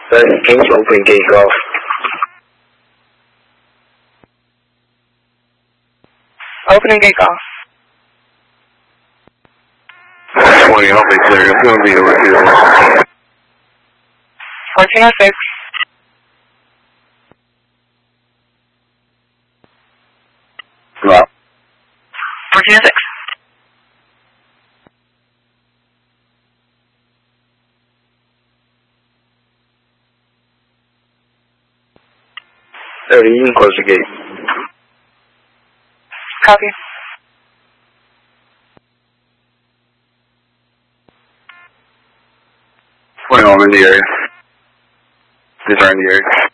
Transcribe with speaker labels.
Speaker 1: Can you open gate golf?
Speaker 2: Opening gate golf.
Speaker 1: 20, I'll be clear. It's going to be over here.
Speaker 2: 1406.
Speaker 1: Wow.
Speaker 2: 1406.
Speaker 1: You can close the gate.
Speaker 2: Copy.
Speaker 1: 20, I'm in the area. These are in the area.